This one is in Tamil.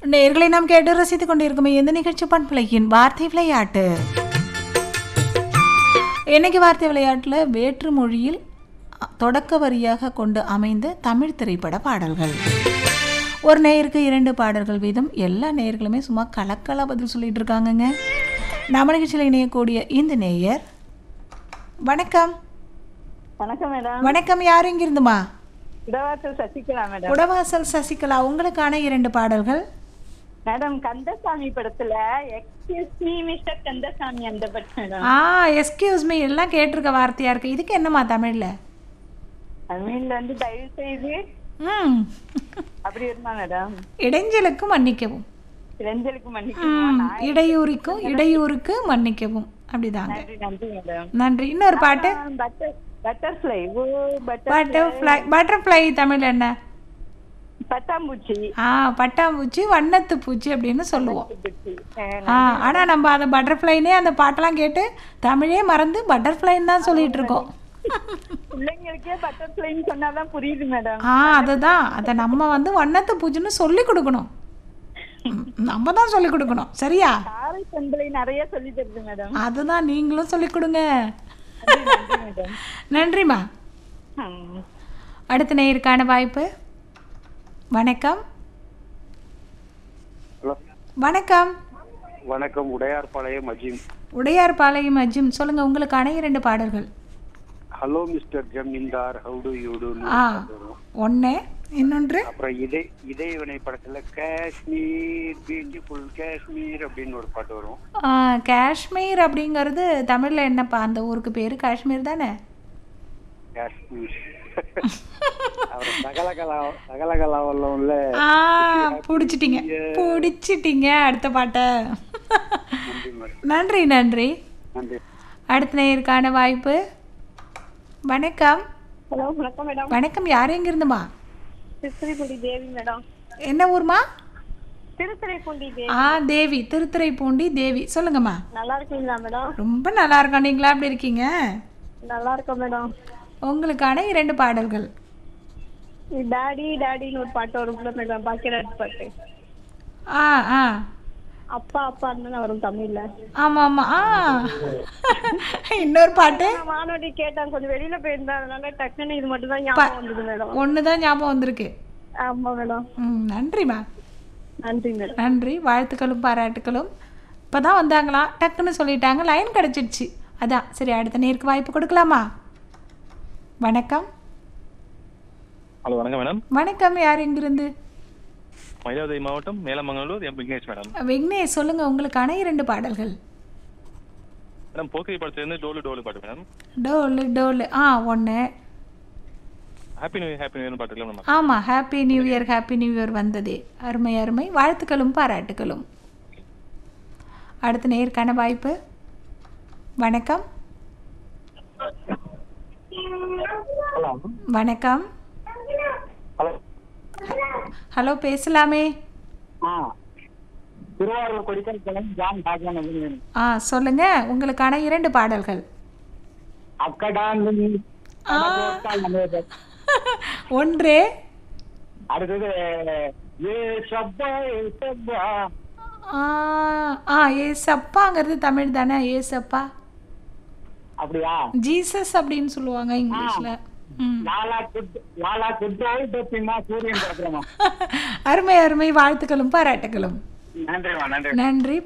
நேர்களை நாம் கேட்டு ரசித்துக் கொண்டிருக்கும் இந்த நிகழ்ச்சி பண்பலையின் வார்த்தை விளையாட்டு. இன்னைக்கு வார்த்தை விளையாட்டில் வேற்று மொழியில் தொடக்க வரியாக கொண்டு அமைந்த தமிழ் திரைப்பட பாடல்கள். ஒரு நேயருக்கு 2 பாடல்கள் வீதம். எல்லா நேயர்களுமே சும்மா கலக்கலா பதில் சொல்லிட்டு இருக்காங்கங்க. நம்ம நிகழ்ச்சியில் இணையக்கூடிய இந்த நேயர், வணக்கம். வணக்கம் மேடம். வணக்கம், யார் இங்கிருந்துமா? உடவாசல் சசிகலா மேடம். உடவாசல் சசிகலா, உங்களுக்கான 2 பாடல்கள். மேடம், கந்தசாமி படத்துல எக்ஸ்கியூஸ் மீ மிஸ்டர் கந்தசாமி அந்த படம் மேடம். எஸ்கியூஸ் மீ எல்லாம் கேட்டிருக்க வார்த்தையா இருக்கு. இதுக்கு என்னமா தமிழ்ல? தமிழ்ல வந்து தயவு செய்து அப்படி இருந்தா மேடம். இடைஞ்சலுக்கு மன்னிக்கவும், இளைஞருக்கு மன்னிக்கணும். இடையூறுக்கும் இடையூறுக்கு மன்னிக்கவும், அப்படிதாங்க. நன்றி நன்றி மேடம். நன்றி. இன்னொரு பாட்டு. பட்டர்ஃப்ளை. பட்டர்ஃப்ளை. பட்டர்ஃப்ளை தமிழ் என்ன? பட்டாம்பூச்சி. பட்டாம்பூச்சி, வண்ணத்து பூச்சி அப்படின்னு சொல்லுவோம். ஆனா நம்ம அந்த பட்டர்ஃப்ளைனே அந்த பாட்டெல்லாம் கேட்டு தமிழே மறந்து பட்டர்ஃப்ளைன்னு தான் சொல்லிட்டு இருக்கோம். பிள்ளைங்களுக்கே பட்டர்ஃப்ளைன்னு சொன்னாதான் புரியுது மேடம். அதுதான், அதை நம்ம வந்து வண்ணத்து பூச்சின்னு சொல்லி கொடுக்கணும். நம்ம தான் சொல்லி கொடுக்கணும், சரியா? காரை பெண்களை நிறைய சொல்லி தருது மேடம். அதுதான், நீங்களும் சொல்லி கொடுங்க. நன்றிமா. அடுத்த நேயருக்கான வாய்ப்பு. வணக்கம். வணக்கம். வணக்கம். உடையார்பாளையம் அஜிம். உடையார்பாளையம் அஜிம், சொல்லுங்க. உங்களுக்கான 2 பாடல்கள். Hello mister zamindar, how to you to. ஒண்ணு. இன்னொன்று அப்புறம் இதயவினை படத்துல காஷ்மீர் பியூட்டிஃபுல் காஷ்மீர் அப்படின்னு ஒரு பாட்டு வரும். காஷ்மீர் அப்படிங்கிறது தமிழ்ல என்னப்பா? அந்த ஊருக்கு பேரு காஷ்மீர் தானே? காஷ்மீர். சகலகலாவல்ல புடிச்சிட்டீங்க அடுத்த பாட்டை. நன்றி நன்றி. அடுத்த நேயருக்கான வாய்ப்பு. வணக்கம். ஹலோ, வணக்கம் மேடம். வணக்கம், யார் எங்க இருந்துமா? திருத்துறைப்பூண்டி தேவி மேடம். என்ன ஊர்மா? திருத்துறைப்பூண்டி தேவி. தேவி, திருத்துறைப்பூண்டி தேவி, சொல்லுங்கம்மா. நல்லா இருக்கீங்களா மேடம்? ரொம்ப நல்லா இருக்கோம். நீங்களா எப்படி இருக்கீங்க? நல்லா இருக்கோம் மேடம். உங்களுக்கான 2 பாடல்கள். டாடி டாடின்னு ஒரு பாட்டு வரும்ல மேடம், பாக்கியராஜ் பாட்டு. அப்பா அப்பா வரும் தமிழ்ல. ஆமா ஆமா. இன்னொரு பாட்டு. வானொலி கேட்டான், கொஞ்சம் வெளியில போயிருந்தா, அதனால டக்குன்னு இது மட்டும் தான் ஞாபகம் வந்தது மேடம். ஒண்ணுதான் ஞாபகம் வந்திருக்கு. ஆமா மேடம். நன்றிமா. நன்றி மேடம். நன்றி. வாழ்த்துக்களும் பாராட்டுக்களும். இப்பதான் வந்தாங்களா, டக்குன்னு சொல்லிட்டாங்க, லைன் கிடைச்சிடுச்சு. அதான் சரி, அடுத்த நேருக்கு வாய்ப்பு கொடுக்கலாமா? வணக்கம். ஹலோ, வணக்கம் மேடம். வணக்கம், யார் எங்கிருந்து? மயிலாடுதுறை மாவட்டம் மேலமங்கலூர், எம் விக்னேஷ் மேடம். விக்னேஷ், சொல்லுங்க. உங்களுக்கான 2 பாடல்கள். மேடம், போக்கிரி படத்துலேருந்து டோலு டோலு பாட்டு மேடம். டோலு டோலு. ஒன்று. Happy new year பாட்டுக்கலாம் madam. ஆமாம், happy new year, happy new year வந்ததே. அருமை அருமை. வாழ்த்துக்களும் பாராட்டுக்களும். அடுத்த நேருக்கான வாய்ப்பு. வணக்கம். வணக்கம். ஹலோ, பேசலாமே. சொல்லுங்க. உங்களுக்கான 2 பாடல்கள். ஒன்று. ஏசப்பாங்கிறது தமிழ் தானே? ஏசப்பா அப்படியா? ஜீசஸ் அப்படின்னு சொல்லுவாங்க இங்கிலீஷ்ல. அருமை அருமை. வாழ்த்துக்களும் பாராட்டுகளும். நன்றி. நன்றி.